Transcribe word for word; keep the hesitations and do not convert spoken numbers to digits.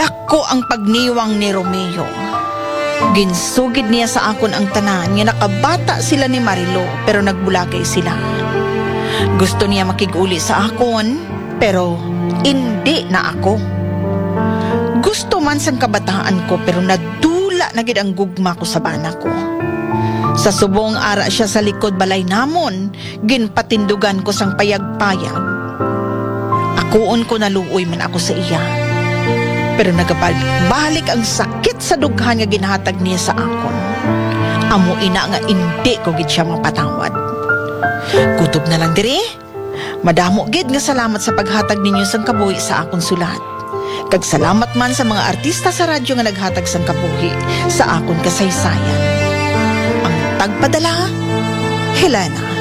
Dako ang pagniwang ni Romeo. Ginsugid niya sa akon ang tanan nga nakabata sila ni Marilo pero nagbulagay sila. Gusto niya makiguli sa akon pero hindi na ako. Gusto man sang kabataan ko pero nadula na gid ang gugma ko sa bana ko. Sa subong ara siya sa likod balay namon, ginpatindugan ko sang payag-payag. Akoon ko naluoy man ako sa iya. Pero nagabalik ang sakit sa dughan nga ginhatag niya sa akon. Amo ina nga hindi ko gid siya mapatawad. Kutob na lang diri. Madamo gid nga salamat sa paghatag ninyo sang kabuhi sa akon sulat. Kag salamat man sa mga artista sa radyo nga naghatag sang kabuhi sa akon kasaysayan. Ang tagpadala, Helena.